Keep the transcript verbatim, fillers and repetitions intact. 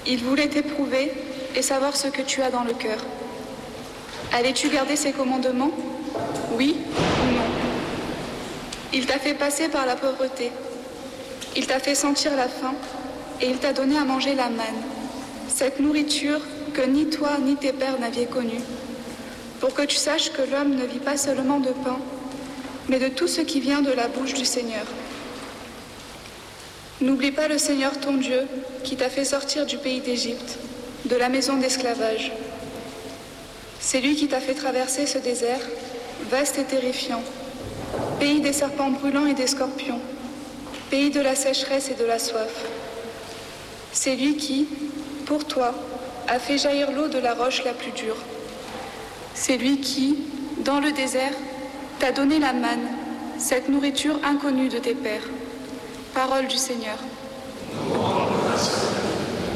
Il voulait t'éprouver et savoir ce que tu as dans le cœur. Allais-tu garder ses commandements? Oui ou non? Il t'a fait passer par la pauvreté. Il t'a fait sentir la faim et il t'a donné à manger la manne, cette nourriture que ni toi ni tes pères n'aviez connue, pour que tu saches que l'homme ne vit pas seulement de pain, mais de tout ce qui vient de la bouche du Seigneur. N'oublie pas le Seigneur ton Dieu qui t'a fait sortir du pays d'Égypte, de la maison d'esclavage. C'est lui qui t'a fait traverser ce désert, vaste et terrifiant, pays des serpents brûlants et des scorpions, pays de la sécheresse et de la soif. C'est lui qui, pour toi, a fait jaillir l'eau de la roche la plus dure. C'est lui qui, dans le désert, t'a donné la manne, cette nourriture inconnue de tes pères. Parole du Seigneur.